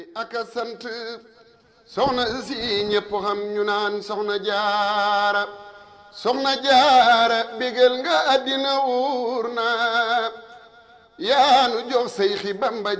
aka sant soxna si ñépp xam ñu naan soxna jaara bégal nga àddina wuur na yaanu jox say xi Bamba